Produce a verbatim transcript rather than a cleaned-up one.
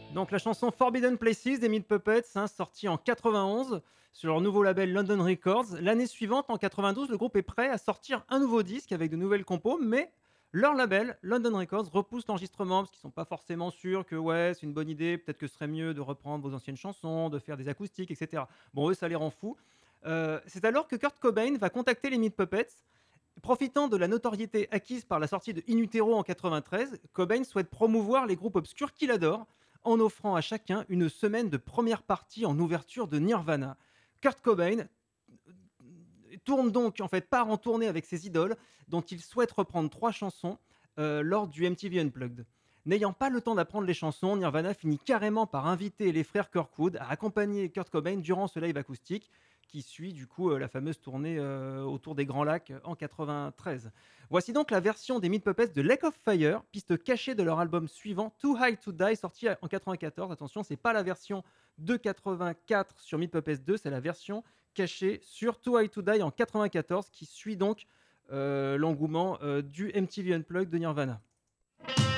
Donc la chanson Forbidden Places des Meat Puppets, hein, sortie en quatre-vingt-onze sur leur nouveau label London Records. L'année suivante, en quatre-vingt-douze, le groupe est prêt à sortir un nouveau disque avec de nouvelles compos, mais leur label, London Records, repousse l'enregistrement parce qu'ils sont pas forcément sûrs que ouais, c'est une bonne idée, peut-être que ce serait mieux de reprendre vos anciennes chansons, de faire des acoustiques, et cetera. Bon, eux, ça les rend fous. Euh, c'est alors que Kurt Cobain va contacter les Meat Puppets. Profitant de la notoriété acquise par la sortie de In Utero en quatre-vingt-treize, Cobain souhaite promouvoir les groupes obscurs qu'il adore en offrant à chacun une semaine de première partie en ouverture de Nirvana. Kurt Cobain tourne donc, en fait, part en tournée avec ses idoles, dont il souhaite reprendre trois chansons euh, lors du M T V Unplugged. N'ayant pas le temps d'apprendre les chansons, Nirvana finit carrément par inviter les frères Kirkwood à accompagner Kurt Cobain durant ce live acoustique qui suit du coup euh, la fameuse tournée euh, autour des Grands Lacs euh, en quatre-vingt-treize. Voici donc la version des Meat Puppets de Lake of Fire, piste cachée de leur album suivant Too High to Die, sorti en quatre-vingt-quatorze. Attention, c'est pas la version de quatre-vingt-quatre sur Meat Puppets deux, c'est la version caché sur Too High to Die en quatre-vingt-quatorze qui suit donc euh, l'engouement euh, du M T V Unplugged de Nirvana.